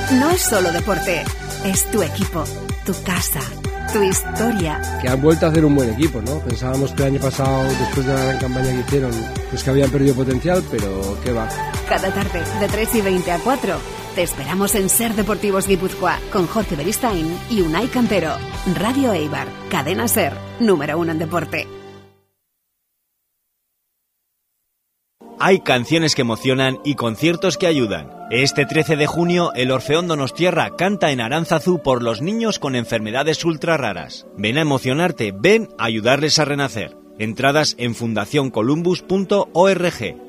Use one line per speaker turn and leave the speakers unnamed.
no es solo deporte, es tu equipo, tu casa, tu historia.
Que han vuelto a hacer un buen equipo, ¿no? Pensábamos que el año pasado, después de la gran campaña que hicieron, pues que habían perdido potencial, pero qué va.
Cada tarde, de 3:20 a 4, te esperamos en Ser Deportivos Guipúzcoa, con Jorge Beristain y Unai Cantero. Radio Eibar, Cadena Ser, número 1 en deporte.
Hay canciones que emocionan y conciertos que ayudan. Este 13 de junio, el Orfeón Donostiarra canta en Aránzazu por los niños con enfermedades ultra raras. Ven a emocionarte, ven a ayudarles a renacer. Entradas en fundacioncolumbus.org.